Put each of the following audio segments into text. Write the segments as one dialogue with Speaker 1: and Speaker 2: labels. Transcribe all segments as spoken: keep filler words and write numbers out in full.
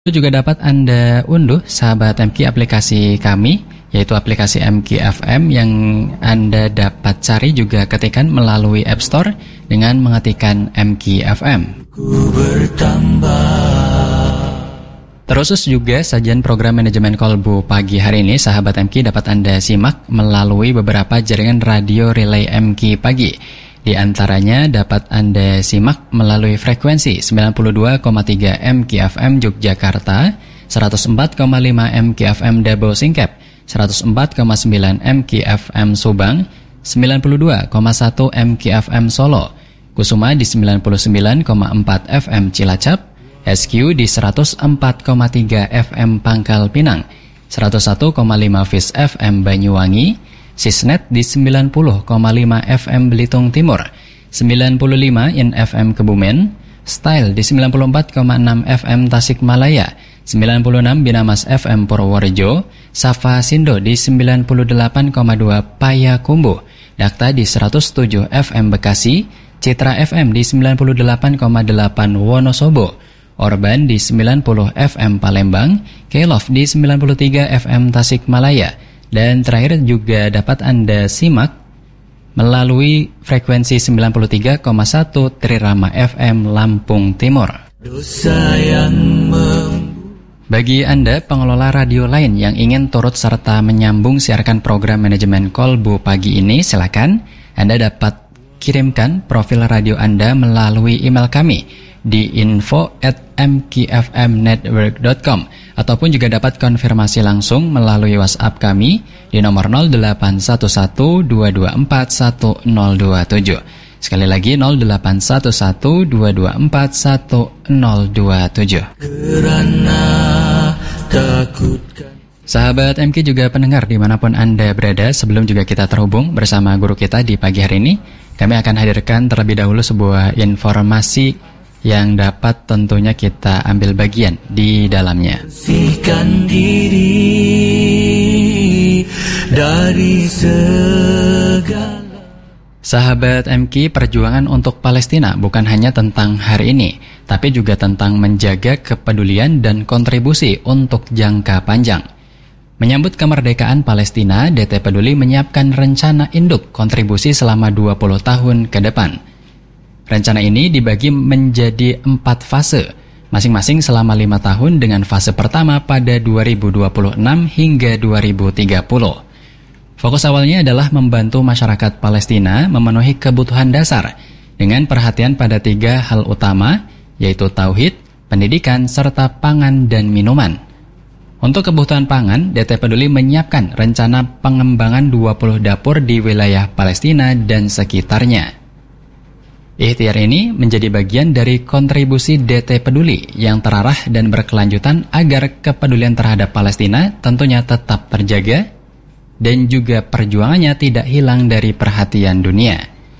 Speaker 1: Itu juga dapat Anda unduh, sahabat M Q, aplikasi kami, yaitu aplikasi M Q F M yang Anda dapat cari juga ketikan melalui App Store dengan mengetikkan M Q F M. Terus juga sajian program manajemen kolbu pagi hari ini, sahabat M Q, dapat Anda simak melalui beberapa jaringan radio relay M Q pagi. Di antaranya dapat Anda simak melalui frekuensi sembilan puluh dua koma tiga M Q F M Yogyakarta, seratus empat koma lima M Q F M Dabo Singkep, seratus empat koma sembilan M Q F M Subang, sembilan puluh dua koma satu M Q F M Solo, Kusuma di sembilan puluh sembilan koma empat F M Cilacap, S Q di seratus empat koma tiga F M Pangkal Pinang, seratus satu koma lima Fis F M Banyuwangi, Sisnet di sembilan puluh koma lima F M Belitung Timur, sembilan puluh lima In F M Kebumen, Style di sembilan puluh empat koma enam F M Tasikmalaya, sembilan puluh enam Binamas F M Purworejo, Safa Sindo di sembilan puluh delapan koma dua Payakumbuh, Dakta di seratus tujuh F M Bekasi, Citra F M di sembilan puluh delapan koma delapan Wonosobo, Orban di sembilan puluh F M Palembang, K-Love di sembilan puluh tiga F M Tasikmalaya. Dan terakhir juga dapat Anda simak melalui frekuensi sembilan puluh tiga koma satu Trirama F M Lampung Timur. Bagi Anda pengelola radio lain yang ingin turut serta menyambung siarkan program manajemen kolbu pagi ini, silakan Anda dapat kirimkan profil radio Anda melalui email kami di info at m q f m network dot com ataupun juga dapat konfirmasi langsung melalui WhatsApp kami di nomor nol delapan satu satu dua dua empat satu nol dua tujuh. Sekali lagi nol delapan satu satu dua dua empat satu nol dua tujuh. Sahabat M Q juga pendengar dimanapun Anda berada, sebelum juga kita terhubung bersama guru kita di pagi hari ini, kami akan hadirkan terlebih dahulu sebuah informasi yang dapat tentunya kita ambil bagian di dalamnya. Bersihkan diri dari segala. Sahabat M Q, perjuangan untuk Palestina bukan hanya tentang hari ini, tapi juga tentang menjaga kepedulian dan kontribusi untuk jangka panjang. Menyambut kemerdekaan Palestina, D T Peduli menyiapkan rencana induk kontribusi selama dua puluh tahun ke depan. Rencana ini dibagi menjadi empat fase, masing-masing selama lima tahun dengan fase pertama pada dua ribu dua puluh enam hingga dua ribu tiga puluh. Fokus awalnya adalah membantu masyarakat Palestina memenuhi kebutuhan dasar dengan perhatian pada tiga hal utama, yaitu tauhid, pendidikan, serta pangan dan minuman. Untuk kebutuhan pangan, D T Peduli menyiapkan rencana pengembangan dua puluh dapur di wilayah Palestina dan sekitarnya. Ikhtiar ini menjadi bagian dari kontribusi D T Peduli yang terarah dan berkelanjutan agar kepedulian terhadap Palestina tentunya tetap terjaga dan juga perjuangannya tidak hilang dari perhatian dunia.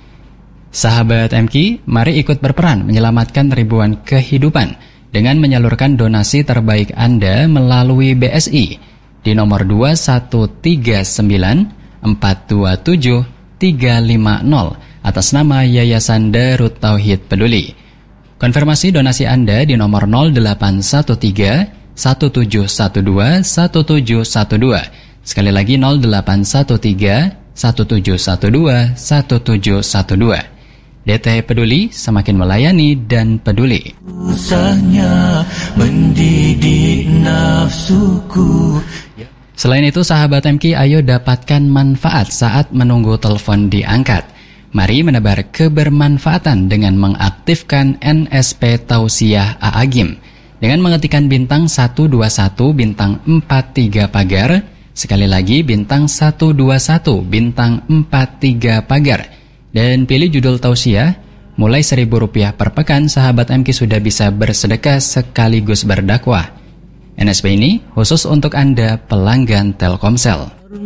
Speaker 1: Sahabat M Q, mari ikut berperan menyelamatkan ribuan kehidupan dengan menyalurkan donasi terbaik Anda melalui B S I di nomor dua satu tiga sembilan empat dua tujuh tiga lima nol atas nama Yayasan Darut Tauhid Peduli. Konfirmasi donasi Anda di nomor nol delapan satu tiga satu tujuh satu dua satu tujuh satu dua. Sekali lagi nol delapan satu tiga satu tujuh satu dua satu tujuh satu dua. D T Peduli, semakin melayani dan peduli. Usahanya mendidik nafsuku. Selain itu, sahabat M Q, ayo dapatkan manfaat saat menunggu telepon diangkat. Mari menebar kebermanfaatan dengan mengaktifkan N S P Tausiah A A G I M dengan mengetikkan bintang satu dua satu bintang empat tiga pagar. Sekali lagi bintang satu dua satu bintang empat tiga pagar dan pilih judul tausiah. Mulai seribu rupiah per pekan, sahabat M Q sudah bisa bersedekah sekaligus berdakwah. N S P ini khusus untuk Anda pelanggan Telkomsel.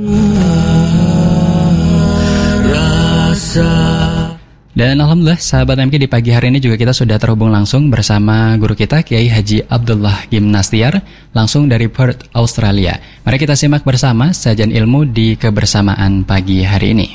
Speaker 1: Dan alhamdulillah sahabat M Q, di pagi hari ini juga kita sudah terhubung langsung bersama guru kita Kiai Haji Abdullah Gimnastiar langsung dari Perth, Australia. Mari kita simak bersama sajian ilmu di kebersamaan pagi hari ini.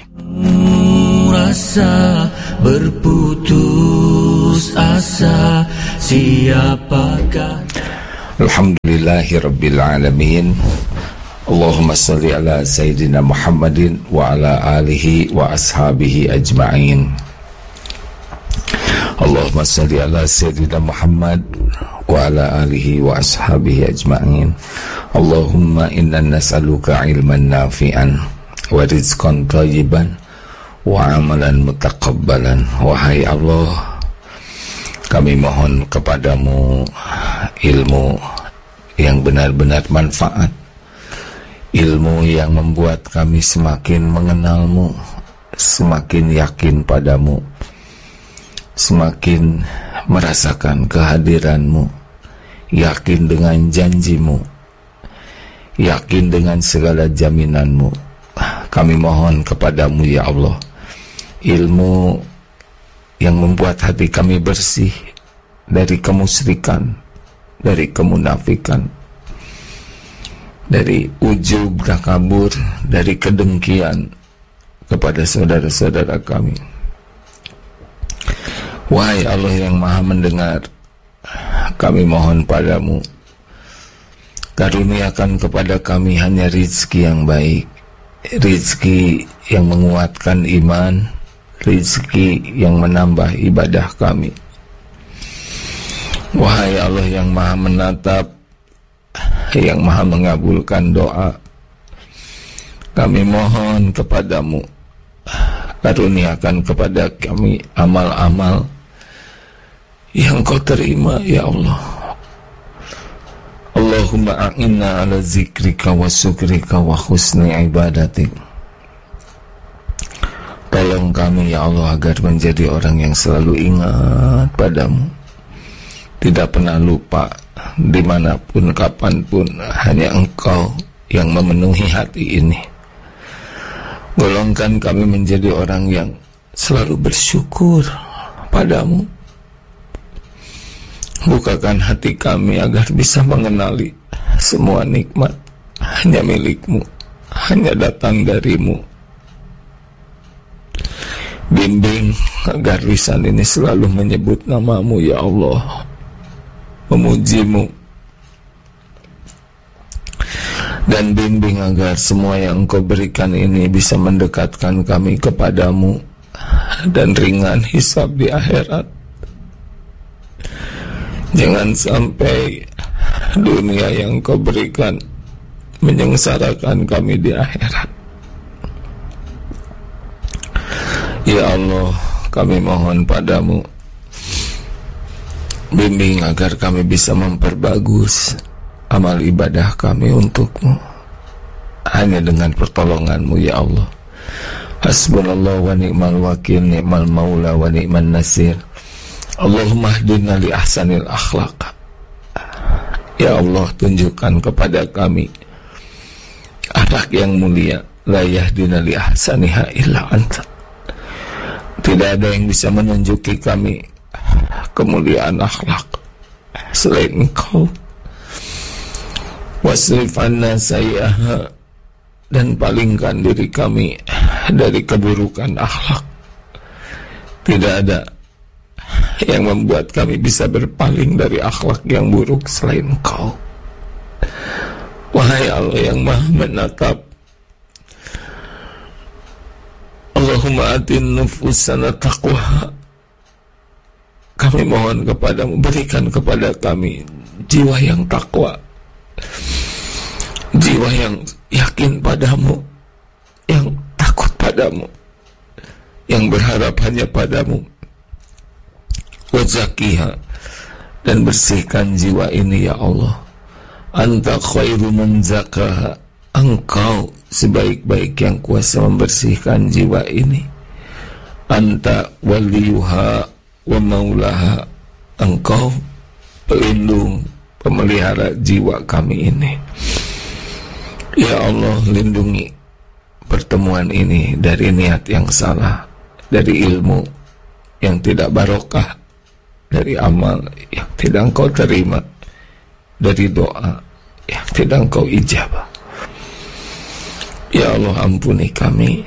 Speaker 1: Rasa berputus asa, siapakah
Speaker 2: Alhamdulillahi Rabbil Alamin. Allahumma salli ala Sayyidina Muhammadin wa ala alihi wa ashabihi ajma'in. Allahumma salli ala Sayyidina Muhammad wa ala alihi wa ashabihi ajma'in. Allahumma inna nas'aluka ilman nafi'an wa rizqan thayyiban wa amalan mutaqabbalan. Wahai Allah, kami mohon kepadamu ilmu yang benar-benar manfaat, ilmu yang membuat kami semakin mengenalmu, semakin yakin padamu, semakin merasakan kehadiranmu, yakin dengan janjimu, yakin dengan segala jaminanmu. Kami mohon kepadamu ya Allah, ilmu yang membuat hati kami bersih dari kemusyrikan, dari kemunafikan, dari ujub, takabur, dari kedengkian kepada saudara-saudara kami. Wahai Allah yang Maha Mendengar, kami mohon padamu, karuniakan kepada kami hanya rizki yang baik, rizki yang menguatkan iman, rizki yang menambah ibadah kami. Wahai Allah yang Maha Menatap, yang Maha mengabulkan doa, kami mohon kepadamu, karuniakan kepada kami amal-amal yang kau terima ya Allah. Allahumma a'inna ala zikrika wa syukrika wa husni ibadatik. Tolong kami ya Allah agar menjadi orang yang selalu ingat padamu, tidak pernah lupa, dimanapun kapanpun hanya Engkau yang memenuhi hati ini. Golongkan kami menjadi orang yang selalu bersyukur padamu. Bukakan hati kami agar bisa mengenali semua nikmat hanya milikmu, hanya datang darimu. Bimbing agar lisan ini selalu menyebut namamu ya Allah, memujimu. Dan bimbing agar semua yang Engkau berikan ini bisa mendekatkan kami kepadamu dan ringan hisab di akhirat. Jangan sampai dunia yang Engkau berikan menyengsarakan kami di akhirat. Ya Allah, kami mohon padamu, bimbing agar kami bisa memperbagus amal ibadah kami untukmu, hanya dengan pertolonganmu ya Allah. Hasbunallah wa ni'mal wakil, ni'mal maula wa ni'man nasir. Allahumma hdina li ahsanil akhlaq. Ya Allah, tunjukkan kepada kami akhlak yang mulia. La yahdina li ahsaniha illa anta. Tidak ada yang bisa menunjuki kami kemuliaan akhlak selain Engkau. Wasrif anna sayyaha, dan palingkan diri kami dari keburukan akhlak. Tidak ada yang membuat kami bisa berpaling dari akhlak yang buruk selain Engkau. Wahai Allah yang Maha Menatap, Allahumma atin nufusana taqwaha. Kami mohon kepadamu, berikan kepada kami jiwa yang takwa, jiwa yang yakin padamu, yang takut padamu, yang berharap hanya padamu. Wazakiha, dan bersihkan jiwa ini ya Allah. Anta khairu man zakaha, Engkau sebaik-baik yang kuasa membersihkan jiwa ini. Anta waliyuha wa maulaha, Engkau pelindung, pemelihara jiwa kami ini. Ya Allah, lindungi pertemuan ini dari niat yang salah, dari ilmu yang tidak barokah, dari amal yang tidak Engkau terima, dari doa yang tidak Engkau ijabah. Ya Allah, ampuni kami,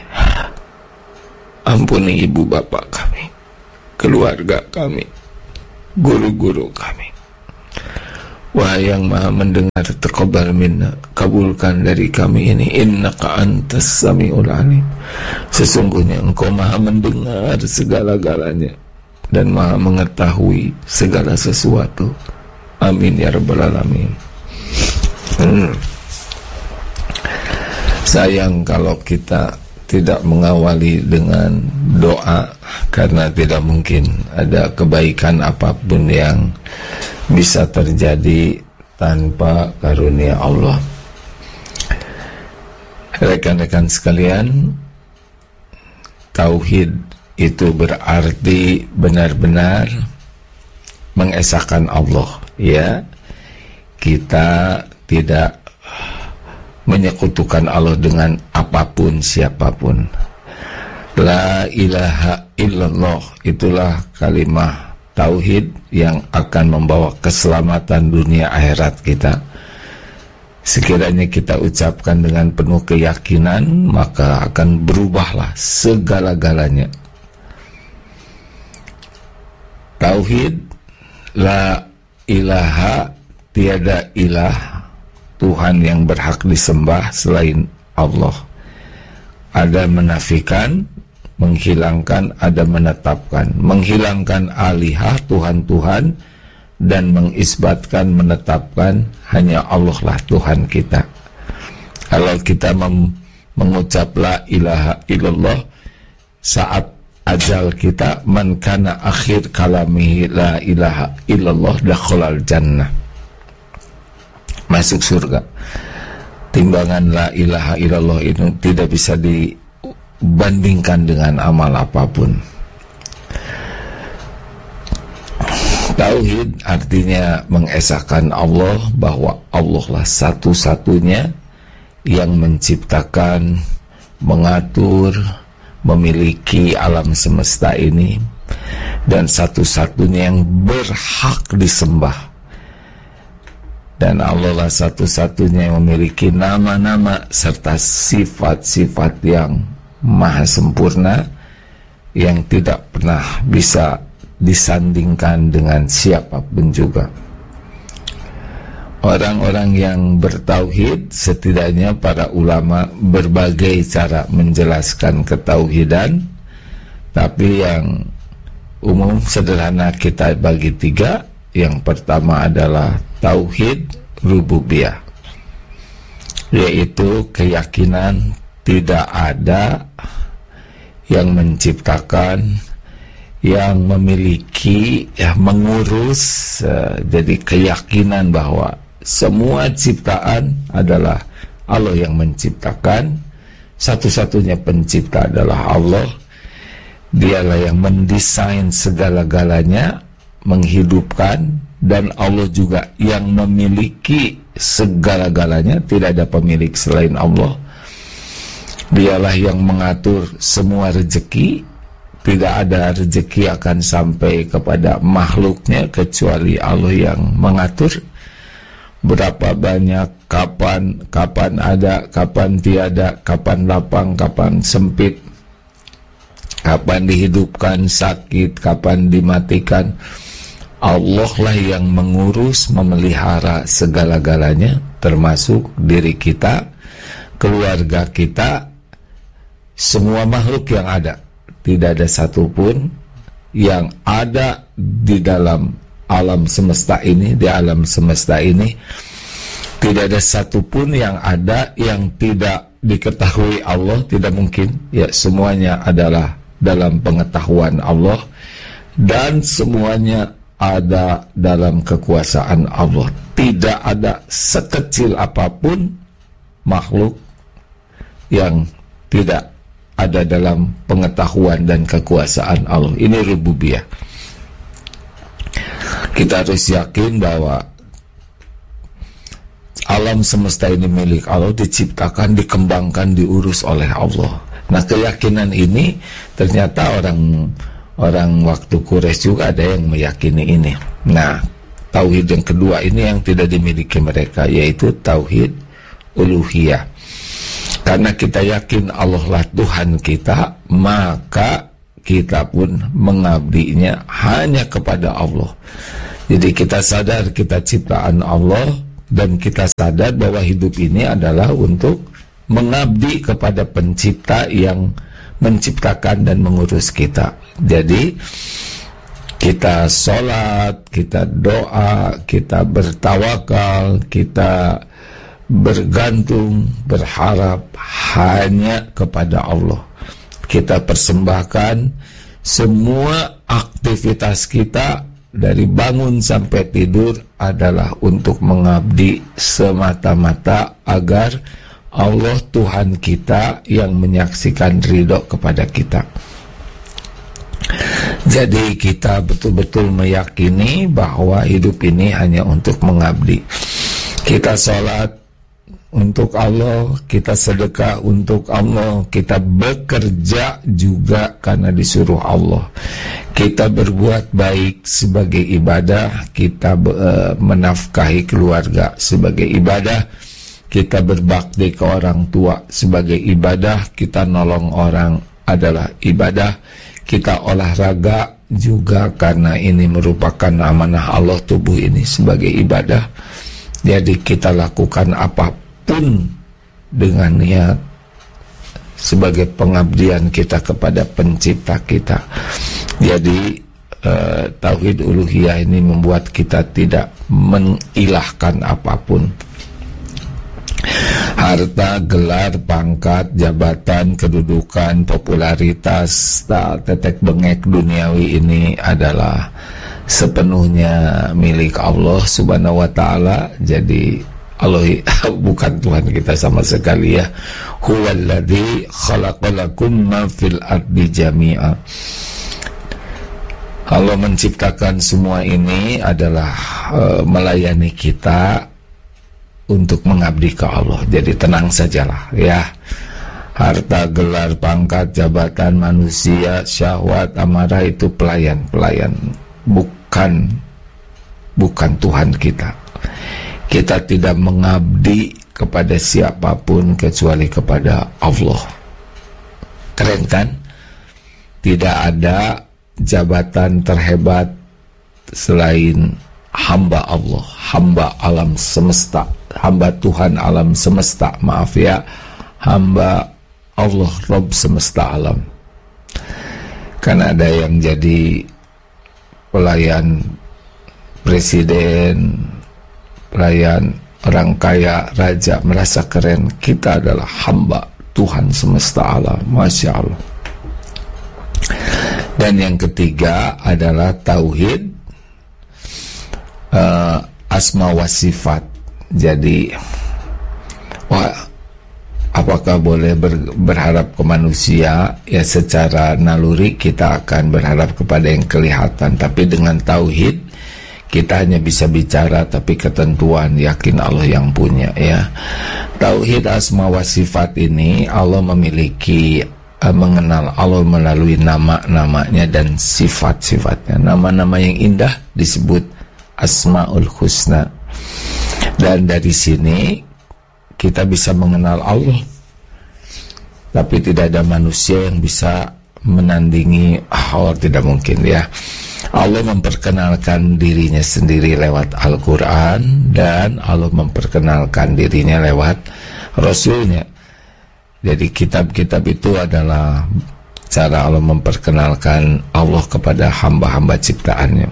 Speaker 2: ampuni ibu bapak kami, keluarga kami, guru-guru kami. Wahai yang maha mendengar, taqabbal minna, kabulkan dari kami ini, innaka antas samiul alim, sesungguhnya engkau maha mendengar segala-galanya dan maha mengetahui segala sesuatu. Amin ya rabbal alamin. hmm. Sayang kalau kita tidak mengawali dengan doa, karena tidak mungkin ada kebaikan apapun yang bisa terjadi tanpa karunia Allah. Rekan-rekan sekalian, tauhid itu berarti benar-benar mengesahkan Allah, ya. Kita tidak menyekutukan Allah dengan apapun siapapun. La ilaha illallah, itulah kalimat tauhid yang akan membawa keselamatan dunia akhirat kita. Sekiranya kita ucapkan dengan penuh keyakinan, maka akan berubahlah segala-galanya. Tauhid, la ilaha, tiada ilah, Tuhan yang berhak disembah selain Allah. Ada menafikan, menghilangkan, ada menetapkan. Menghilangkan alihah, Tuhan-Tuhan, dan mengisbatkan, menetapkan hanya Allah lah Tuhan kita. Kalau kita mengucap la ilaha illallah, saat ajal kita, man kana akhir kalamihi la ilaha illallah dakhalal jannah, masuk surga. Timbangan la ilaha illallah itu tidak bisa dibandingkan dengan amal apapun. Tauhid artinya mengesahkan Allah, bahwa Allah lah satu-satunya yang menciptakan, mengatur, memiliki alam semesta ini, dan satu-satunya yang berhak disembah. Dan Allah lah satu-satunya yang memiliki nama-nama serta sifat-sifat yang maha sempurna, yang tidak pernah bisa disandingkan dengan siapapun juga. Orang-orang yang bertauhid, setidaknya para ulama berbagai cara menjelaskan ketauhidan, tapi yang umum sederhana kita bagi tiga. Yang pertama adalah tauhid rububiyah, yaitu keyakinan tidak ada yang menciptakan, yang memiliki, ya, mengurus. uh, jadi keyakinan bahwa semua ciptaan adalah Allah yang menciptakan, satu-satunya pencipta adalah Allah. Dialah yang mendesain segala-galanya, menghidupkan, dan Allah juga yang memiliki segala-galanya, tidak ada pemilik selain Allah. Dialah yang mengatur semua rezeki, tidak ada rezeki akan sampai kepada makhluknya kecuali Allah yang mengatur. Berapa banyak, kapan, kapan ada, kapan tiada, kapan lapang, kapan sempit, kapan dihidupkan, sakit, kapan dimatikan. Allah lah yang mengurus, memelihara segala-galanya, termasuk diri kita, keluarga kita, semua makhluk yang ada. Tidak ada satupun yang ada di dalam alam semesta ini, di alam semesta ini tidak ada satupun yang ada yang tidak diketahui Allah. Tidak mungkin, ya, semuanya adalah dalam pengetahuan Allah, dan semuanya ada dalam kekuasaan Allah. Tidak ada sekecil apapun makhluk yang tidak ada dalam pengetahuan dan kekuasaan Allah. Ini rububiyah. Kita harus yakin bahwa alam semesta ini milik Allah, diciptakan, dikembangkan, diurus oleh Allah. Nah, keyakinan ini ternyata orang orang waktu Quraisy juga ada yang meyakini ini. Nah, tauhid yang kedua ini yang tidak dimiliki mereka, yaitu tauhid uluhiyah. Karena kita yakin Allah lah Tuhan kita, maka kita pun mengabdinya hanya kepada Allah. Jadi kita sadar kita ciptaan Allah, dan kita sadar bahwa hidup ini adalah untuk mengabdi kepada pencipta yang menciptakan dan mengurus kita. Jadi kita sholat, kita doa, kita bertawakal, kita bergantung, berharap hanya kepada Allah. Kita persembahkan semua aktivitas kita dari bangun sampai tidur adalah untuk mengabdi semata-mata agar Allah Tuhan kita yang menyaksikan ridho kepada kita. Jadi kita betul-betul meyakini bahwa hidup ini hanya untuk mengabdi. Kita sholat untuk Allah, kita sedekah untuk Allah, kita bekerja juga karena disuruh Allah. Kita berbuat baik sebagai ibadah, kita uh, menafkahi keluarga sebagai ibadah, kita berbakti ke orang tua sebagai ibadah, kita nolong orang adalah ibadah, kita olahraga juga karena ini merupakan amanah Allah, tubuh ini sebagai ibadah. Jadi kita lakukan apapun dengan niat sebagai pengabdian kita kepada pencipta kita. Jadi eh, tauhid uluhiyah ini membuat kita tidak mengilahkan apapun. Harta, gelar, pangkat, jabatan, kedudukan, popularitas, tak tetek bengek duniawi ini adalah sepenuhnya milik Allah Subhanahu wa ta'ala. Jadi Allah bukan Tuhan kita sama sekali ya. Huwallazi khalaqalakum ma fil ardi jami'a. Allah menciptakan semua ini adalah uh, melayani kita untuk mengabdi ke Allah. Jadi tenang sajalah ya. Harta, gelar, pangkat, jabatan, manusia, syahwat, amarah itu pelayan-pelayan, bukan bukan Tuhan kita. Kita tidak mengabdi kepada siapapun kecuali kepada Allah. Keren kan? Tidak ada jabatan terhebat selain hamba Allah, hamba alam semesta, hamba Tuhan alam semesta, maaf ya, hamba Allah Rabb semesta alam. Karena ada yang jadi pelayan presiden, pelayan orang kaya, raja, merasa keren. Kita adalah hamba Tuhan semesta alam, Masya Allah. Dan yang ketiga adalah tauhid uh, asma wa sifat. Jadi wah, apakah boleh ber, berharap ke manusia? Ya secara naluri kita akan berharap kepada yang kelihatan, tapi dengan tauhid kita hanya bisa bicara, tapi ketentuan yakin Allah yang punya ya. Tauhid asma wa sifat ini Allah memiliki uh, mengenal Allah melalui nama-namanya dan sifat-sifatnya. Nama-nama yang indah disebut Asmaul Husna. Dan dari sini kita bisa mengenal Allah. Tapi tidak ada manusia yang bisa menandingi Allah, tidak mungkin ya. Allah memperkenalkan dirinya sendiri lewat Al-Quran, dan Allah memperkenalkan dirinya lewat Rasulnya. Jadi kitab-kitab itu adalah cara Allah memperkenalkan Allah kepada hamba-hamba ciptaannya.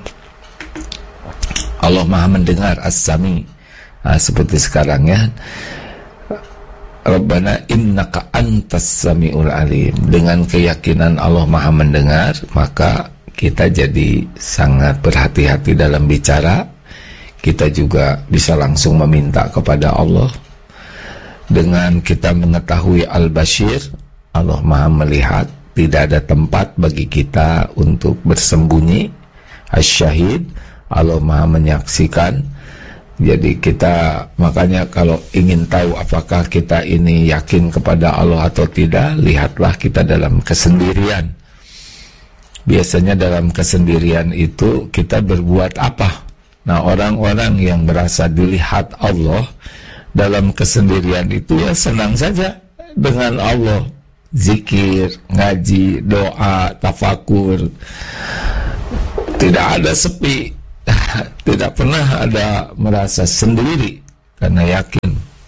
Speaker 2: Allah Maha mendengar, As-Sami, nah, seperti sekarang ya, Rabbana innaka antas sami'ul alim. Dengan keyakinan Allah Maha mendengar, maka kita jadi sangat berhati-hati dalam bicara. Kita juga bisa langsung meminta kepada Allah. Dengan kita mengetahui Al-Bashir, Allah Maha melihat, tidak ada tempat bagi kita untuk bersembunyi. Asy-Syahid, Allah Maha menyaksikan. Jadi kita, makanya kalau ingin tahu apakah kita ini yakin kepada Allah atau tidak, lihatlah kita dalam kesendirian. Biasanya dalam kesendirian itu kita berbuat apa? Nah, orang-orang yang merasa dilihat Allah dalam kesendirian itu ya senang saja dengan Allah. Zikir, ngaji, doa, tafakur. Tidak ada sepi. tidak pernah ada merasa sendiri, karena yakin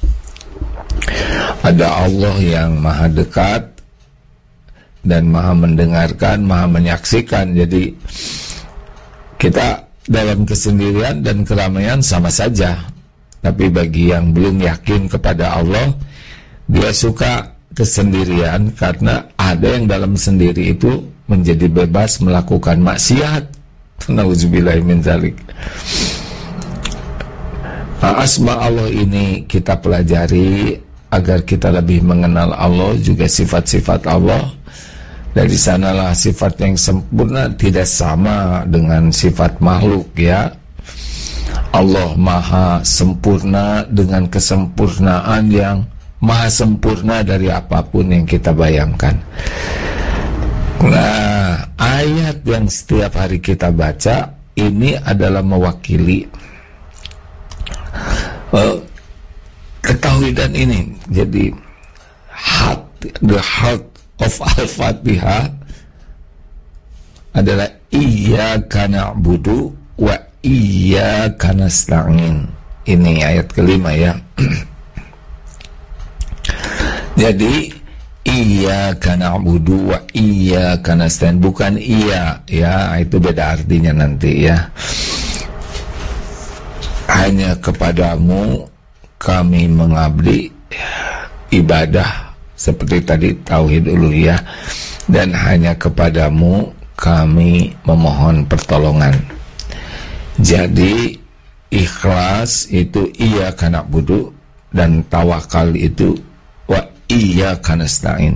Speaker 2: ada Allah yang maha dekat dan maha mendengarkan, maha menyaksikan. Jadi kita dalam kesendirian dan keramaian sama saja. Tapi bagi yang belum yakin kepada Allah, dia suka kesendirian karena ada yang dalam sendiri itu menjadi bebas melakukan maksiat. Nauzubillahi min dzalik. Asma Allah ini kita pelajari agar kita lebih mengenal Allah, juga sifat-sifat Allah. Dari sanalah sifat yang sempurna tidak sama dengan sifat makhluk, ya. Allah maha sempurna dengan kesempurnaan yang maha sempurna dari apapun yang kita bayangkan. Nah, ayat yang setiap hari kita baca ini adalah mewakili uh, ketauhidan ini. Jadi heart, the heart of Al-Fatihah adalah iyyaka na'budu wa iyyaka nasta'in. Ini ayat kelima, ya. Jadi iyyaka na'budu wa iyyaka nasta'in, bukan iya, ya, itu beda artinya nanti, ya. Hanya kepadamu kami mengabdi ibadah, seperti tadi tauhid uluhiyah, dan hanya kepadamu kami memohon pertolongan. Jadi ikhlas itu iyyaka na'budu, dan tawakal itu wa iyyaka nasta'in.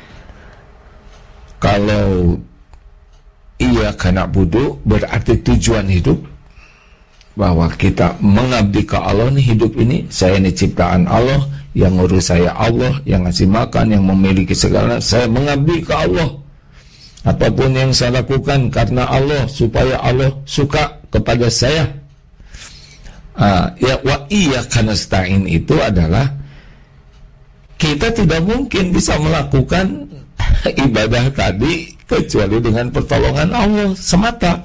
Speaker 2: Kalau iyyaka na'budu berarti tujuan hidup, bahwa kita mengabdi ke Allah. Nih hidup ini, saya ini ciptaan Allah, yang ngurus saya Allah, yang ngasih makan, yang memiliki segala, saya mengabdi ke Allah. Apapun yang saya lakukan karena Allah, supaya Allah suka kepada saya. uh, Ya, wa iyyaka nasta'in itu adalah kita tidak mungkin bisa melakukan ibadah tadi kecuali dengan pertolongan Allah semata.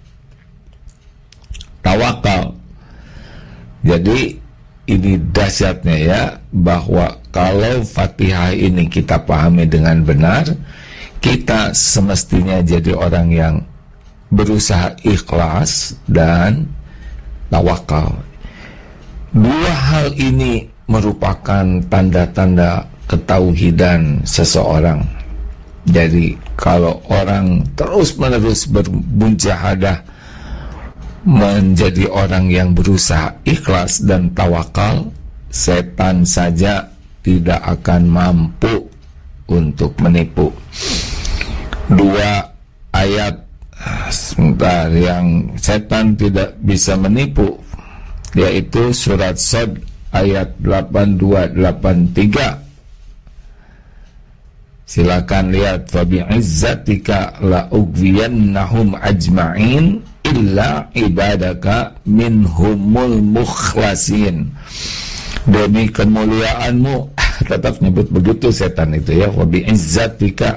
Speaker 2: Tawakal. Jadi ini dahsyatnya, ya, bahwa kalau Fatihah ini kita pahami dengan benar, kita semestinya jadi orang yang berusaha ikhlas dan tawakal. Dua hal ini merupakan tanda-tanda ketauhidan seseorang. Jadi kalau orang terus-menerus bermunjahadah menjadi orang yang berusaha ikhlas dan tawakal, setan saja tidak akan mampu untuk menipu. Dua ayat sebentar yang setan tidak bisa menipu, yaitu surat Shad ayat delapan puluh dua delapan puluh tiga. Silakan lihat, fa bi'izzatika la ugwiyannahum ajma'in illa ibadaka minhumul mukhlasin. Demi kemuliaanmu, tetap nyebut begitu setan itu, ya, wa bi'izzatika,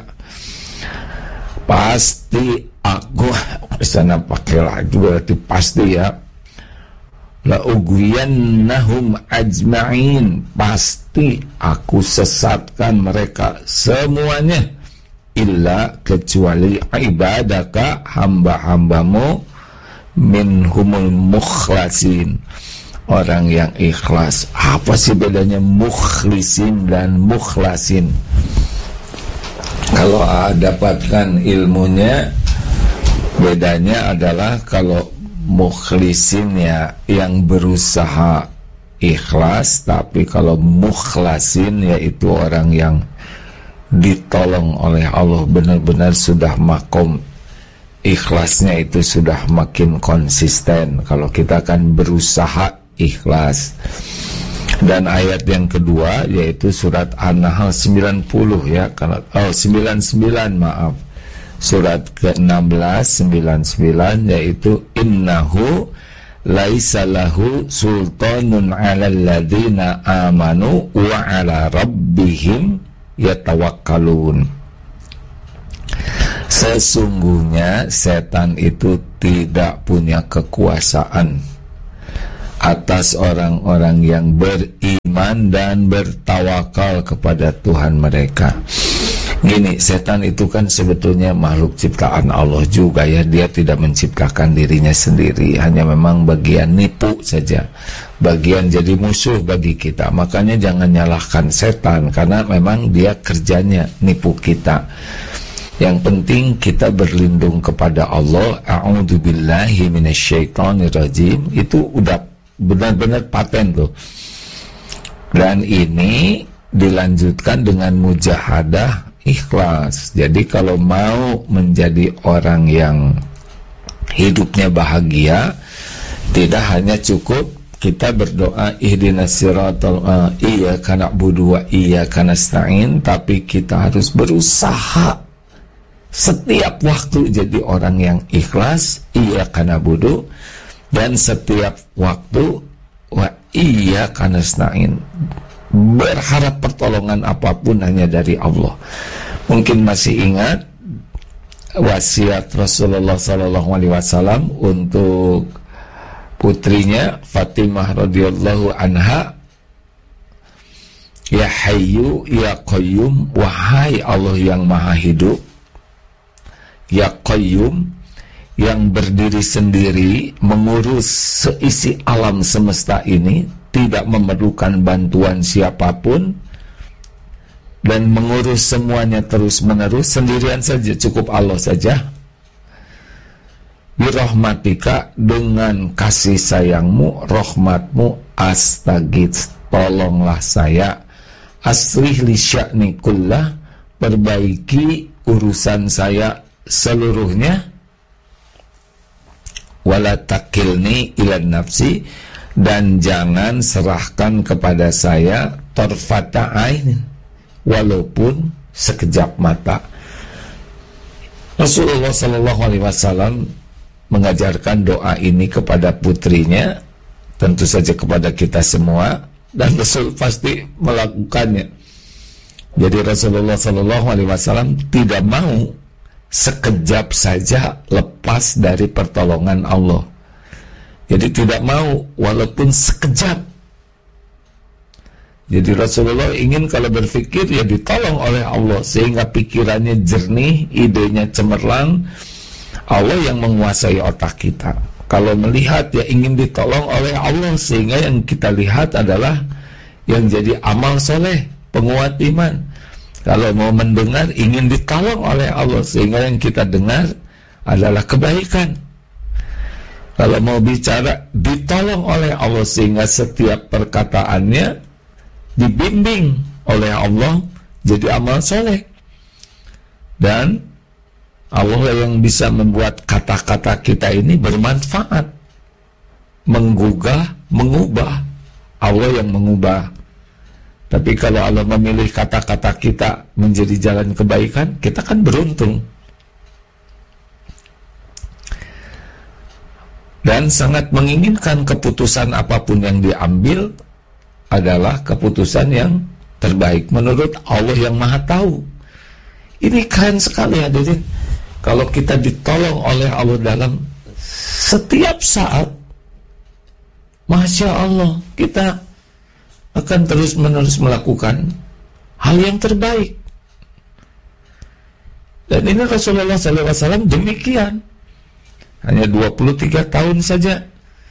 Speaker 2: pasti aku, sana pakai lagi berarti pasti, ya, la ugwiyannahum ajma'in, pasti aku sesatkan mereka semuanya, illa kecuali ibadaka, hamba-hambamu, minhumul mukhlasin, orang yang ikhlas. Apa sih bedanya mukhlisin dan mukhlasin? Kalau dapatkan ilmunya, bedanya adalah kalau mukhlisin, ya, yang berusaha ikhlas, tapi kalau mukhlasin yaitu orang yang ditolong oleh Allah, benar-benar sudah makom ikhlasnya itu sudah makin konsisten. Kalau kita kan berusaha ikhlas. Dan ayat yang kedua yaitu surat An-Nahl sembilan puluh, ya, karena oh sembilan puluh sembilan, maaf. Surat ke enam belas sembilan puluh sembilan, yaitu innahu laisa lahu sultanun 'alal ladzina amanu wa 'ala rabbihim yatawakkalun. Sesungguhnya setan itu tidak punya kekuasaan atas orang-orang yang beriman dan bertawakal kepada Tuhan mereka. Gini, setan itu kan sebetulnya makhluk ciptaan Allah juga ya. Dia tidak menciptakan dirinya sendiri, hanya memang bagian nipu saja, bagian jadi musuh bagi kita. Makanya jangan nyalahkan setan, karena memang dia kerjanya nipu kita. Yang penting kita berlindung kepada Allah. A'udzubillahi minasyaitonirrajim. Itu udah benar-benar paten tuh. Dan ini dilanjutkan dengan mujahadah ikhlas. Jadi kalau mau menjadi orang yang hidupnya bahagia, tidak hanya cukup kita berdoa ihdinas siratal uh, iyyaka na'budu wa iyyaka nasta'in, tapi kita harus berusaha setiap waktu jadi orang yang ikhlas, iyyaka na'budu, dan setiap waktu wa iyyaka nasta'in, berharap pertolongan apapun hanya dari Allah. Mungkin masih ingat wasiat Rasulullah sallallahu alaihi wasallam untuk putrinya Fatimah radhiyallahu anha, ya Hayyu ya Qayyum, wahai Allah yang maha hidup, ya Qayyum, yang berdiri sendiri mengurus seisi alam semesta ini, tidak memerlukan bantuan siapapun, dan mengurus semuanya terus menerus sendirian saja, cukup Allah saja. Birahmatika, dengan kasih sayangmu, rahmatmu, astagits, tolonglah saya, aslih li sya'ni kullah, perbaiki urusan saya seluruhnya, wala takilni ilan nafsi, dan jangan serahkan kepada saya tarfata ain, walaupun sekejap mata. Rasulullah sallallahu alaihi wasallam mengajarkan doa ini kepada putrinya, tentu saja kepada kita semua, dan Rasul pasti melakukannya. Jadi Rasulullah sallallahu alaihi wasallam tidak mau sekejap saja lepas dari pertolongan Allah. Jadi tidak mau walaupun sekejap. Jadi Rasulullah ingin kalau berpikir ya ditolong oleh Allah, sehingga pikirannya jernih, idenya cemerlang. Allah yang menguasai otak kita. Kalau melihat ya ingin ditolong oleh Allah, sehingga yang kita lihat adalah yang jadi amal soleh, penguat iman. Kalau mau mendengar ingin ditolong oleh Allah, sehingga yang kita dengar adalah kebaikan. Kalau mau bicara ditolong oleh Allah, sehingga setiap perkataannya dibimbing oleh Allah jadi amal soleh. Dan Allah yang bisa membuat kata-kata kita ini bermanfaat, menggugah, mengubah. Allah yang mengubah. Tapi kalau Allah memilih kata-kata kita menjadi jalan kebaikan, kita kan beruntung. Dan sangat menginginkan keputusan apapun yang diambil adalah keputusan yang terbaik menurut Allah yang maha tahu. Ini keren sekali hadirin. Kalau kita ditolong oleh Allah dalam setiap saat, Masya Allah, kita akan terus-menerus melakukan hal yang terbaik. Dan ini Rasulullah shallallahu alaihi wasallam demikian. Hanya dua puluh tiga tahun saja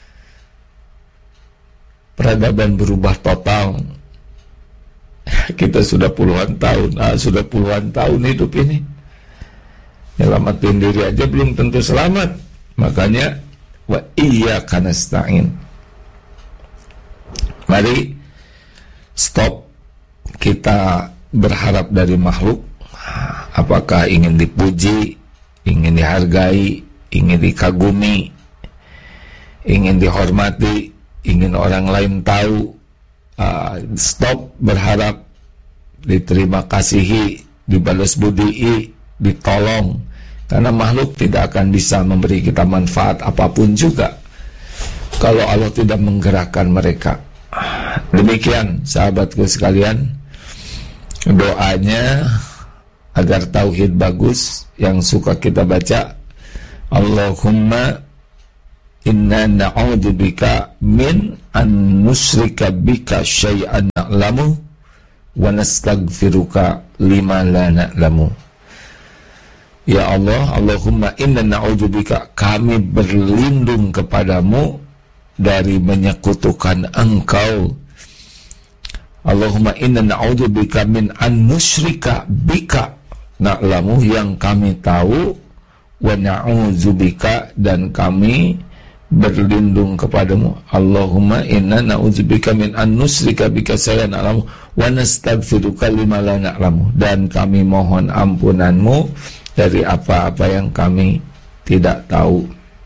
Speaker 2: peradaban berubah total. Kita sudah puluhan tahun, ah, sudah puluhan tahun hidup ini. Nyelamatin diri aja belum tentu selamat. Makanya wa iyyaka nasta'in. Mari stop kita berharap dari makhluk. Apakah ingin dipuji, ingin dihargai, ingin dikagumi, ingin dihormati, ingin orang lain tahu. uh, Stop berharap diterima kasihi, dibalas budii, ditolong. Karena makhluk tidak akan bisa memberi kita manfaat apapun juga kalau Allah tidak menggerakkan mereka. Demikian sahabatku sekalian, doanya agar tauhid bagus yang suka kita baca, Allahumma inna na'udzubika min an nusyrika bika syai'an na'lamu wa nastaghfiruka lima la na'lamu. Ya Allah, Allahumma inna na'udzubika, kami berlindung kepadamu dari menyekutukan Engkau. Allahumma inna na'udzubika min an nusyrika bika na'lamu, yang kami tahu, wa na'udzubika, dan kami berlindung kepadamu. Allahumma inna na'udzubika min an nusyrika bika syai'an na'lamu wa nastaghfiruka lima la na'lamu, dan kami mohon ampunanmu dari apa-apa yang kami tidak tahu.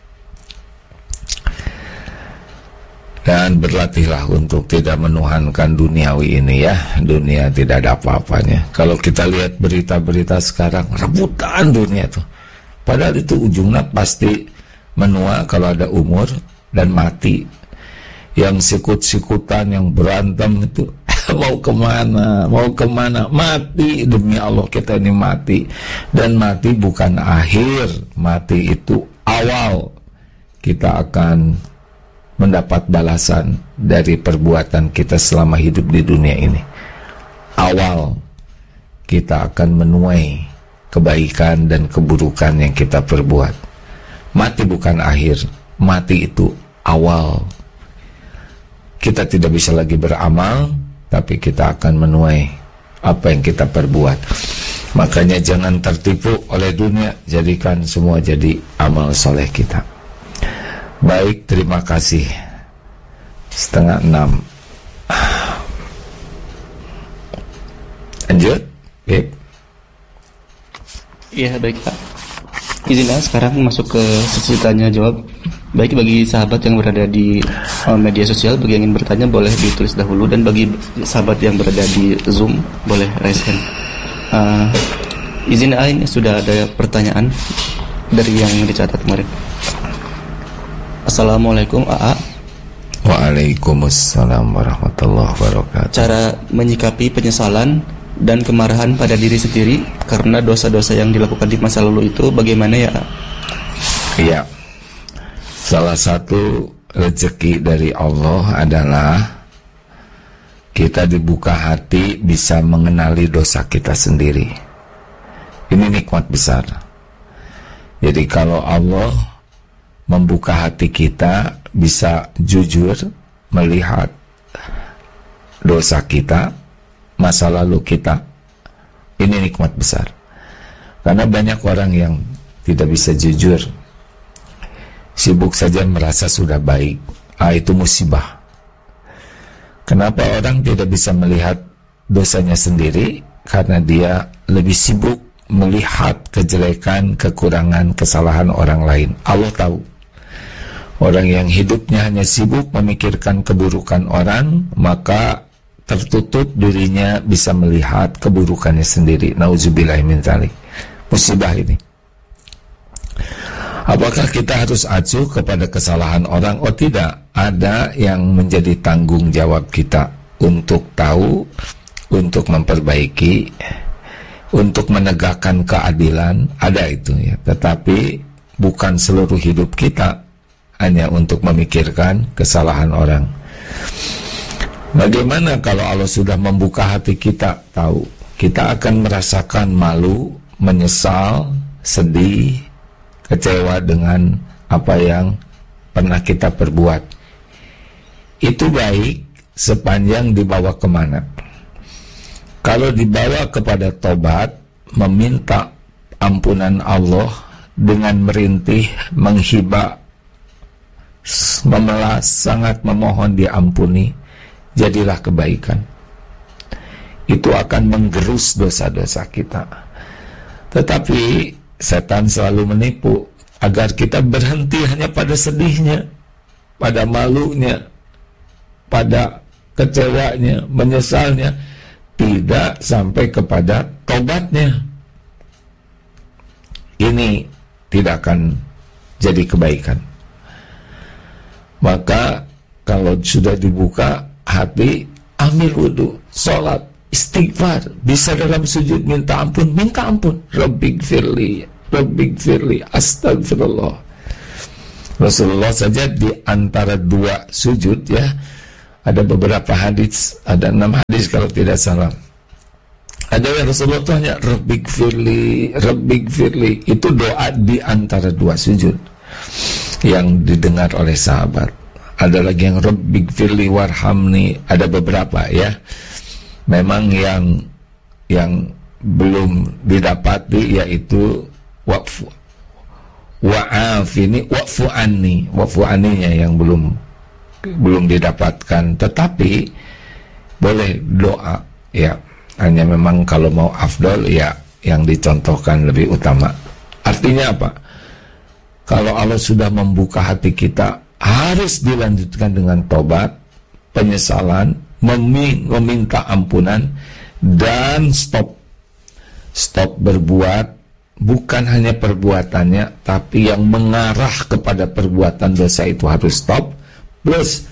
Speaker 2: Dan berlatihlah untuk tidak menuhankan duniawi ini ya. Dunia tidak ada apa-apanya. Kalau kita lihat berita-berita sekarang, rebutan dunia tuh, padahal itu ujungnya pasti menua kalau ada umur dan mati. Yang sikut-sikutan, yang berantem itu mau kemana, mau kemana, mati. Demi Allah kita ini mati. Dan mati bukan akhir, mati itu awal kita akan mendapat balasan dari perbuatan kita selama hidup di dunia ini. Awal kita akan menuai kebaikan dan keburukan yang kita perbuat. Mati bukan akhir, mati itu awal. Kita tidak bisa lagi beramal, tapi kita akan menuai apa yang kita perbuat. Makanya jangan tertipu oleh dunia, jadikan semua jadi amal soleh kita. Baik, terima kasih. Setengah enam. Lanjut, Beb.
Speaker 3: Iya, baik Pak. Izinlah sekarang masuk ke sesi tanya jawab. Baik, bagi sahabat yang berada di uh, media sosial, bagi yang ingin bertanya boleh ditulis dahulu, dan bagi sahabat yang berada di Zoom boleh raise hand. Uh, izin A, ini sudah ada pertanyaan dari yang dicatat kemarin. Assalamualaikum A A.
Speaker 2: Waalaikumsalam warahmatullahi wabarakatuh.
Speaker 3: Cara menyikapi penyesalan dan kemarahan pada diri sendiri karena dosa-dosa yang dilakukan di masa lalu itu bagaimana ya?
Speaker 2: Iya. Salah satu rezeki dari Allah adalah kita dibuka hati bisa mengenali dosa kita sendiri. Ini nikmat besar. Jadi kalau Allah membuka hati kita, bisa jujur melihat dosa kita, masa lalu kita, ini nikmat besar. Karena banyak orang yang tidak bisa jujur, sibuk saja merasa sudah baik. Ah, itu musibah. Kenapa orang tidak bisa melihat dosanya sendiri? Karena dia lebih sibuk melihat kejelekan, kekurangan, kesalahan orang lain. Allah tahu. Orang yang hidupnya hanya sibuk memikirkan keburukan orang, maka tertutup dirinya bisa melihat keburukannya sendiri. Nauzubillah min dzalik. Musibah ini. Apakah kita harus acuh kepada kesalahan orang? Oh tidak. Ada yang menjadi tanggung jawab kita untuk tahu, untuk memperbaiki, untuk menegakkan keadilan. Ada itu ya. Tetapi bukan seluruh hidup kita hanya untuk memikirkan kesalahan orang. Bagaimana kalau Allah sudah membuka hati kita? Tahu, kita akan merasakan malu, menyesal, sedih, kecewa dengan apa yang pernah kita perbuat. Itu baik sepanjang dibawa kemana? Kalau dibawa kepada tobat, meminta ampunan Allah dengan merintih, menghibah, memelas, sangat memohon diampuni, jadilah kebaikan. Itu akan menggerus dosa-dosa kita. Tetapi setan selalu menipu agar kita berhenti hanya pada sedihnya, pada malunya, pada kecewanya, menyesalnya, tidak sampai kepada tobatnya. Ini tidak akan jadi kebaikan. Maka kalau sudah dibuka hati, ambil wudhu, sholat, istighfar, bisa dalam sujud minta ampun, minta ampun. Rabbighfirli, Rabbighfirli, astagfirullah. Rasulullah saja di antara dua sujud ya, ada beberapa hadis, ada enam hadis kalau tidak salah. Ada yang Rasulullah tanya, Rabbighfirli, Rabbighfirli, itu doa di antara dua sujud yang didengar oleh sahabat. Ada lagi yang Rabbighfirli warhamni, ada beberapa ya. Memang yang yang belum didapati yaitu wa'fu wa'afini wa'fu anni, wa'fu anninya yang belum belum didapatkan, tetapi boleh doa ya. Hanya memang kalau mau afdol ya yang dicontohkan lebih utama. Artinya apa? Kalau Allah sudah membuka hati kita, harus dilanjutkan dengan tobat, penyesalan, meminta ampunan, dan stop stop berbuat, bukan hanya perbuatannya, tapi yang mengarah kepada perbuatan dosa itu harus stop, plus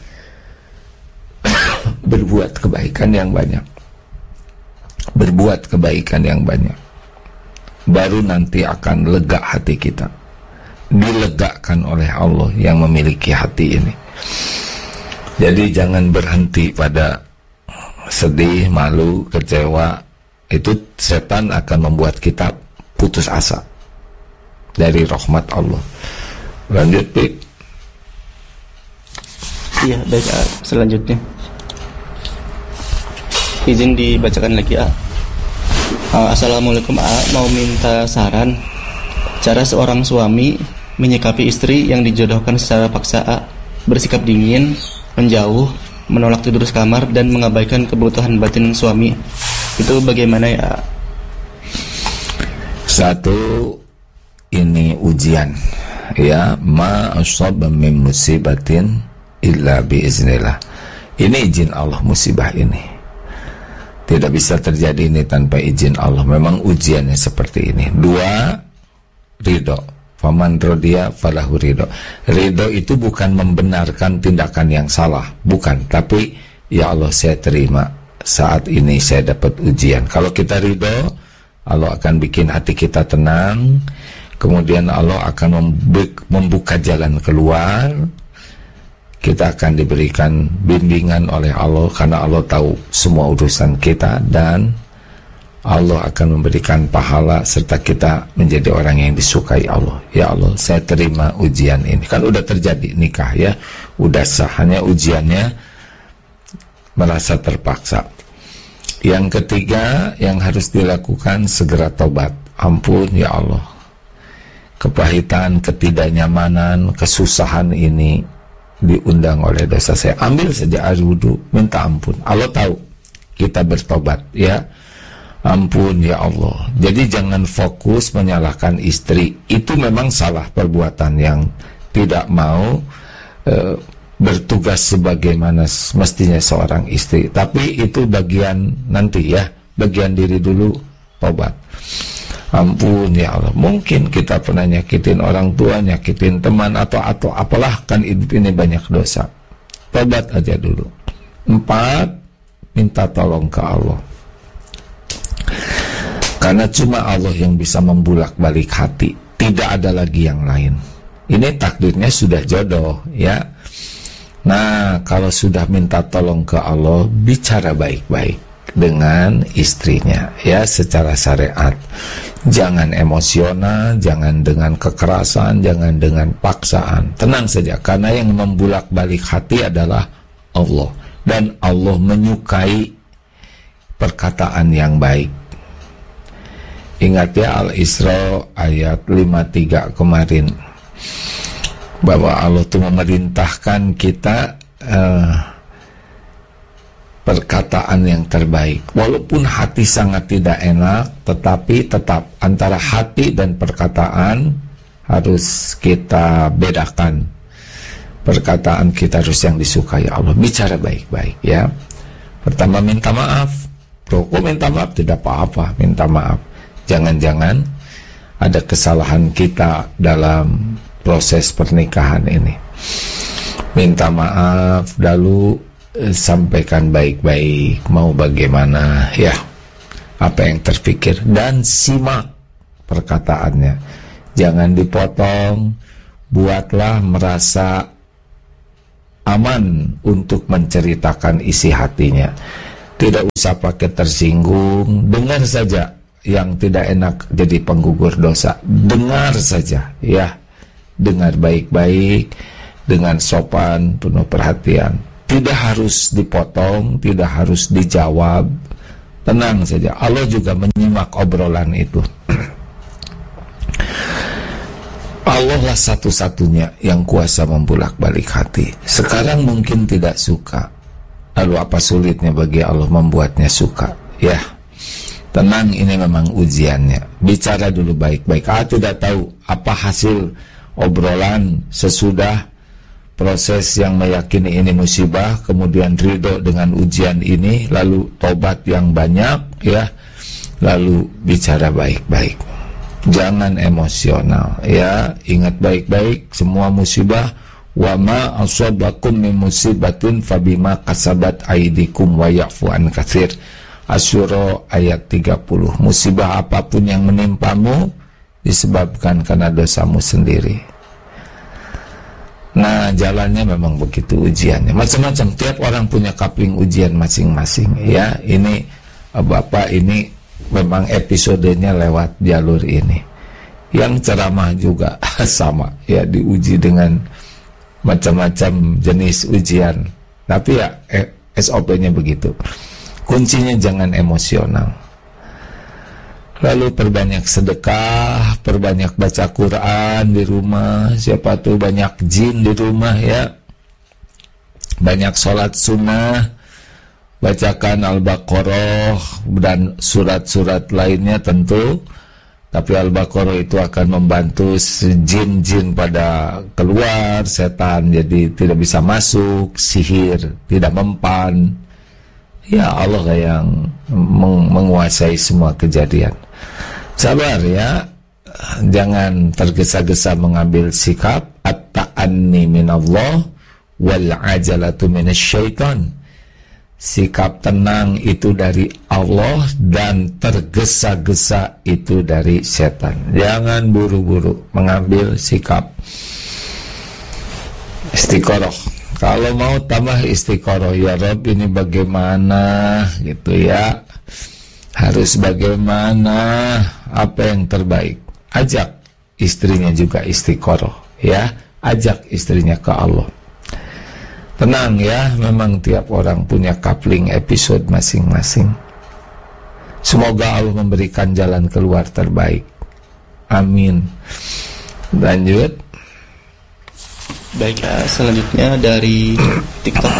Speaker 2: berbuat kebaikan yang banyak, berbuat kebaikan yang banyak, baru nanti akan lega hati kita, dilegakan oleh Allah yang memiliki hati ini. Jadi jangan berhenti pada sedih, malu, kecewa. Itu setan akan membuat kita putus asa dari rahmat Allah. Lanjut, Pik.
Speaker 3: Iya, baik. Selanjutnya izin dibacakan lagi, A. Assalamualaikum, A. Mau minta saran cara seorang suami menyikapi istri yang dijodohkan secara paksa, A. Bersikap dingin, menjauh, menolak tidur sekamar, dan mengabaikan kebutuhan batin suami. Itu bagaimana ya?
Speaker 2: Satu, ini ujian ya, ma asaba min musibatin illa biiznillah. Ini izin Allah, musibah ini tidak bisa terjadi ini tanpa izin Allah. Memang ujiannya seperti ini. Dua, ridho. Faman rodiya falahu ridho. Ridho itu bukan membenarkan tindakan yang salah, bukan, tapi ya Allah, saya terima, saat ini saya dapat ujian. Kalau kita ridho, Allah akan bikin hati kita tenang, kemudian Allah akan membuka jalan keluar. Kita akan diberikan bimbingan oleh Allah, karena Allah tahu semua urusan kita, dan Allah akan memberikan pahala serta kita menjadi orang yang disukai Allah. Ya Allah, saya terima ujian ini. Kan udah terjadi nikah ya, udah sah, hanya ujiannya merasa terpaksa. Yang ketiga yang harus dilakukan, segera tobat. Ampun ya Allah, kepahitan, ketidaknyamanan, kesusahan ini diundang oleh dosa saya. Ambil saja air wudhu, minta ampun. Allah tahu kita bertobat ya. Ampun ya Allah. Jadi jangan fokus menyalahkan istri. Itu memang salah perbuatan yang tidak mau e, bertugas sebagaimana mestinya seorang istri. Tapi itu bagian nanti ya, bagian diri dulu, tobat. Ampun ya Allah. Mungkin kita pernah nyakitin orang tua, nyakitin teman, atau atau apalah, kan hidup ini banyak dosa. Tobat aja dulu. Empat, minta tolong ke Allah. Karena cuma Allah yang bisa membulak-balik hati, tidak ada lagi yang lain. Ini takdirnya sudah jodoh ya. Nah, kalau sudah minta tolong ke Allah, bicara baik-baik dengan istrinya ya, secara syariat. Jangan emosional, jangan dengan kekerasan, jangan dengan paksaan. Tenang saja, karena yang membulak-balik hati adalah Allah, dan Allah menyukai perkataan yang baik. Ingat ya, Al-Isra ayat lima puluh tiga kemarin, bahwa Allah itu memerintahkan kita uh, perkataan yang terbaik. Walaupun hati sangat tidak enak, tetapi tetap antara hati dan perkataan harus kita bedakan. Perkataan kita harus yang disukai Allah. Bicara baik-baik ya. Pertama, minta maaf. Rokok minta maaf, tidak apa-apa, minta maaf. Jangan-jangan ada kesalahan kita dalam proses pernikahan ini. Minta maaf, lalu eh, sampaikan baik-baik, mau bagaimana ya, apa yang terpikir, dan simak perkataannya, jangan dipotong. Buatlah merasa aman untuk menceritakan isi hatinya. Tidak usah pakai tersinggung, dengar saja yang tidak enak jadi penggugur dosa. Dengar saja ya, dengar baik-baik dengan sopan, penuh perhatian. Tidak harus dipotong, tidak harus dijawab. Tenang saja, Allah juga menyimak obrolan itu. Allah lah satu-satunya yang kuasa membulak-balik hati. Sekarang mungkin tidak suka, lalu apa sulitnya bagi Allah membuatnya suka? Ya, tenang, ini memang ujiannya. Bicara dulu baik-baik. Ah, tidak tahu apa hasil obrolan sesudah proses yang meyakini ini musibah, kemudian ridho dengan ujian ini, lalu tobat yang banyak, ya, lalu bicara baik-baik. Jangan emosional, ya. Ingat baik-baik, semua musibah, wa ma asabakum min musibatin fabima kasabat aydikum wa ya'fu an katsir. Asy-Syura ayat tiga puluh. Musibah apapun yang menimpamu disebabkan karena dosamu sendiri. Nah, jalannya memang begitu ujiannya. Macam-macam, tiap orang punya kapling ujian masing-masing, ya. Ini Bapak ini memang episodenya lewat jalur ini. Yang ceramah juga sama, ya, diuji dengan macam-macam jenis ujian. Tapi ya S O P-nya begitu. Kuncinya jangan emosional. Lalu perbanyak sedekah, perbanyak baca Quran di rumah. Siapa tuh banyak jin di rumah, ya. Banyak sholat sunnah. Bacakan Al-Baqarah dan surat-surat lainnya tentu. Tapi Al-Baqarah itu akan membantu jin-jin pada keluar, setan jadi tidak bisa masuk, sihir tidak mempan. Ya, Allah lah yang meng menguasai semua kejadian. Sabar ya, jangan tergesa-gesa mengambil sikap. At-ta'anni minallah wal ajalatu minasyaitan. Sikap tenang itu dari Allah dan tergesa-gesa itu dari setan. Jangan buru-buru mengambil sikap. Istiqoroh. Kalau mau tambah istiqoroh, ya Rob, ini bagaimana gitu ya. Harus bagaimana, apa yang terbaik. Ajak istrinya juga istiqoroh, ya. Ajak istrinya ke Allah. Tenang ya, memang tiap orang punya kapling episode masing-masing. Semoga Allah memberikan jalan keluar terbaik. Amin. Lanjut.
Speaker 3: Baik, selanjutnya dari TikTok.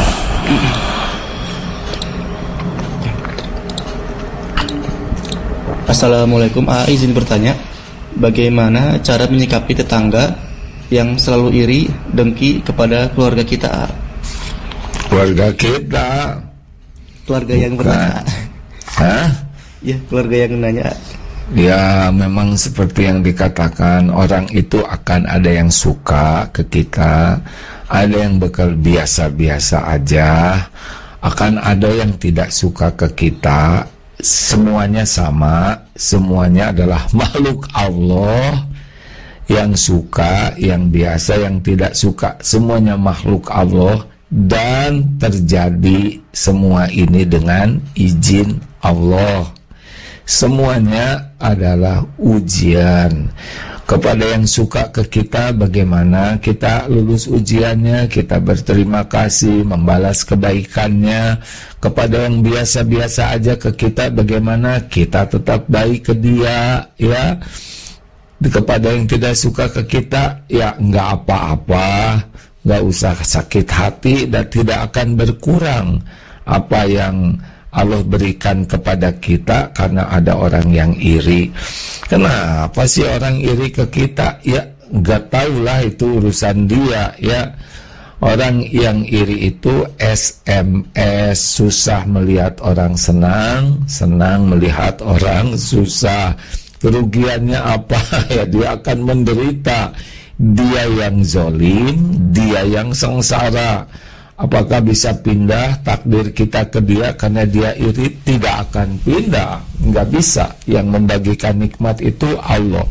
Speaker 3: Assalamualaikum, A, izin bertanya, bagaimana cara menyikapi tetangga yang selalu iri, dengki kepada keluarga kita, A?
Speaker 2: Keluarga kita.
Speaker 3: Keluarga yang bertanya.
Speaker 2: Hah?
Speaker 3: Ya, keluarga yang nanya.
Speaker 2: Ya, memang seperti yang dikatakan, orang itu akan ada yang suka ke kita, ada yang bakal biasa-biasa aja, akan ada yang tidak suka ke kita. Semuanya sama, semuanya adalah makhluk Allah. Yang suka, yang biasa, yang tidak suka, semuanya makhluk Allah. Dan terjadi semua ini dengan izin Allah. Semuanya adalah ujian. Kepada yang suka ke kita, bagaimana kita lulus ujiannya, kita berterima kasih, membalas kebaikannya. Kepada yang biasa-biasa aja ke kita, bagaimana kita tetap baik ke dia, ya. Kepada yang tidak suka ke kita, ya enggak apa-apa, enggak usah sakit hati, dan tidak akan berkurang apa yang Allah berikan kepada kita karena ada orang yang iri. Kenapa sih orang iri ke kita? Ya enggak tahulah, itu urusan dia, ya. Orang yang iri itu S M S, susah melihat orang senang, senang melihat orang susah. Kerugiannya apa? Ya, dia akan menderita. Dia yang zolim, dia yang sengsara. Apakah bisa pindah takdir kita ke dia karena dia iri? Tidak akan pindah, nggak bisa. Yang membagikan nikmat itu Allah.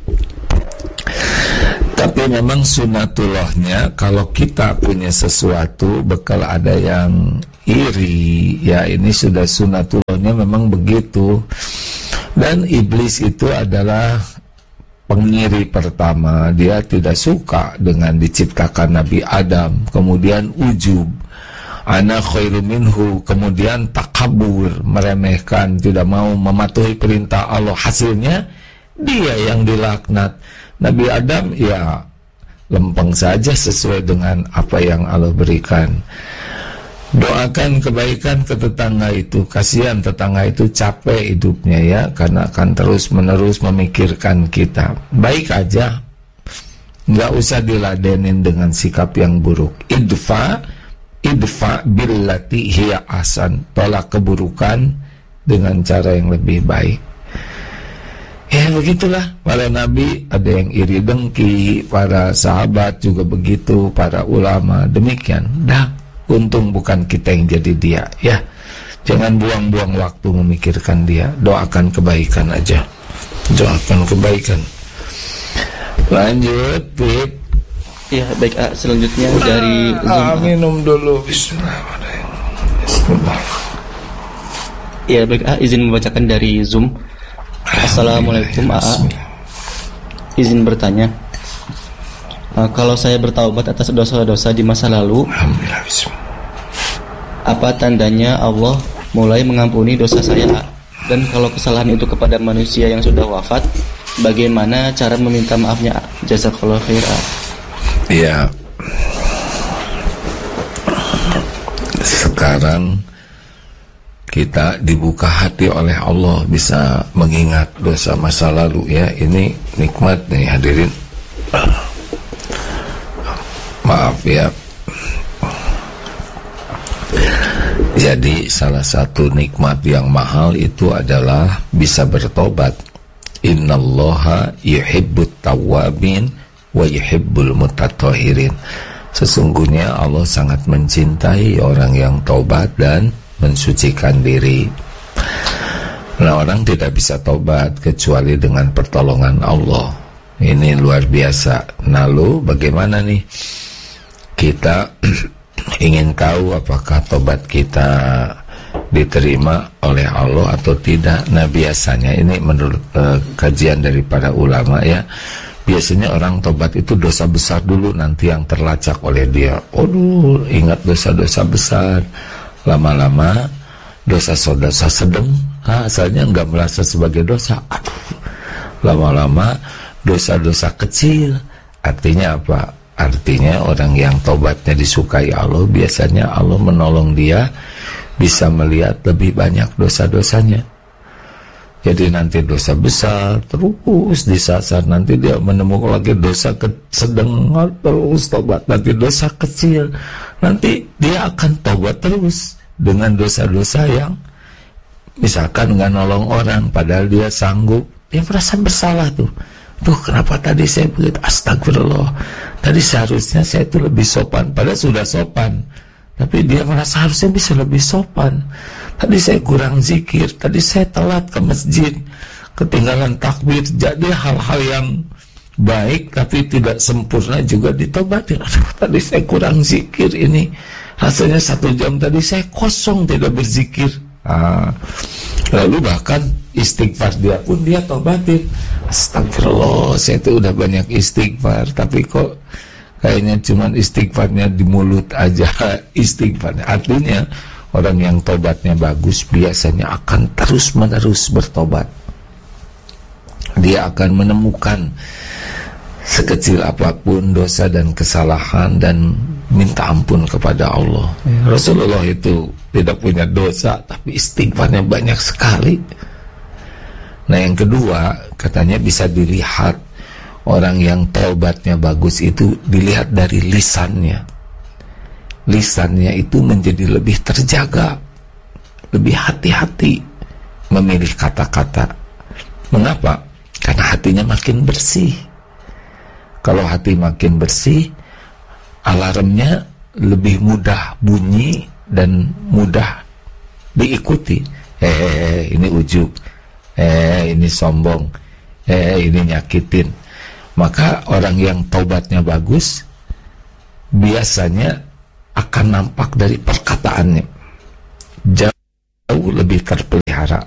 Speaker 2: Tapi memang sunatullahnya, kalau kita punya sesuatu bekal ada yang iri, ya ini sudah sunatullahnya memang begitu. Dan iblis itu adalah pengiri pertama. Dia tidak suka dengan diciptakan Nabi Adam, kemudian ujub, ana khairu minhu, kemudian takabur, meremehkan, tidak mau mematuhi perintah Allah. Hasilnya dia yang dilaknat. Nabi Adam ya lempeng saja sesuai dengan apa yang Allah berikan. Doakan kebaikan ke tetangga itu. Kasihan tetangga itu capek hidupnya ya, karena akan terus menerus memikirkan kita. Baik aja, nggak usah diladenin dengan sikap yang buruk. Idfa idfa billati hiya ahsan, tolak keburukan dengan cara yang lebih baik. Ya begitulah para nabi, ada yang iri dengki, para sahabat juga begitu, para ulama demikian. Dah, untung bukan kita yang jadi dia, ya. Jangan buang-buang waktu memikirkan dia. Doakan kebaikan aja. Doakan kebaikan. Lanjut, Pip.
Speaker 3: Ya, baik, ah, selanjutnya dari Zoom.
Speaker 2: Ah, minum dulu. Bismillahirrahmanirrahim. Bismillah.
Speaker 3: Ya, baik, ah, izin membacakan dari Zoom. Assalamualaikum, A A. Izin bertanya. Uh, kalau saya bertaubat atas dosa-dosa di masa lalu, apa tandanya Allah mulai mengampuni dosa saya? Dan kalau kesalahan itu kepada manusia yang sudah wafat, bagaimana cara meminta maafnya? Jazakallahu khairan.
Speaker 2: Iya. Sekarang kita dibuka hati oleh Allah, bisa mengingat dosa masa lalu ya. Ini nikmat nih hadirin. Maaf ya. Jadi salah satu nikmat yang mahal itu adalah bisa bertobat. Innallaha yuhibbut tawwabin wa yuhibbul mutatahhirin. Sesungguhnya Allah sangat mencintai orang yang taubat dan mensucikan diri. Nah, orang tidak bisa taubat kecuali dengan pertolongan Allah. Ini luar biasa. Lalu bagaimana nih? Kita ingin tahu apakah tobat kita diterima oleh Allah atau tidak. Nah, biasanya ini menurut uh, kajian dari para ulama ya, biasanya orang tobat itu dosa besar dulu, nanti yang terlacak oleh dia. Aduh, ingat dosa-dosa besar. Lama-lama dosa-dosa sedang, ha, asalnya nggak merasa sebagai dosa. Aduh, lama-lama dosa-dosa kecil. Artinya apa? Artinya orang yang tobatnya disukai Allah, biasanya Allah menolong dia bisa melihat lebih banyak dosa-dosanya. Jadi nanti dosa besar terus disasar, nanti dia menemukan lagi dosa sedang, terus tobat. Nanti dosa kecil, nanti dia akan tobat terus dengan dosa-dosa yang misalkan nggak nolong orang, padahal dia sanggup. Dia merasa bersalah tuh. Tuh kenapa tadi saya begitu, astagfirullah, tadi seharusnya saya itu lebih sopan, padahal sudah sopan, tapi dia merasa harusnya bisa lebih sopan. Tadi saya kurang zikir, tadi saya telat ke masjid, ketinggalan takbir. Jadi hal-hal yang baik tapi tidak sempurna juga ditobatin. Aduh, tadi saya kurang zikir, ini rasanya satu jam tadi saya kosong tidak berzikir. Ah, lalu bahkan istighfar dia pun dia tobatin. Astagfirullah, saya itu udah banyak istighfar, tapi kok kayaknya cuman istighfarnya di mulut aja. Istighfarnya artinya orang yang tobatnya bagus biasanya akan terus-menerus bertobat. Dia akan menemukan sekecil apapun dosa dan kesalahan dan minta ampun kepada Allah. Ya, Rasulullah itu tidak punya dosa tapi istighfarnya banyak sekali. Nah, yang kedua, katanya bisa dilihat orang yang taubatnya bagus itu dilihat dari lisannya. Lisannya itu menjadi lebih terjaga, lebih hati-hati memilih kata-kata. Mengapa? Karena hatinya makin bersih. Kalau hati makin bersih, alarmnya lebih mudah bunyi dan mudah diikuti. Eh, ini ujub, eh ini sombong, eh ini nyakitin. Maka orang yang taubatnya bagus biasanya akan nampak dari perkataannya jauh lebih terpelihara.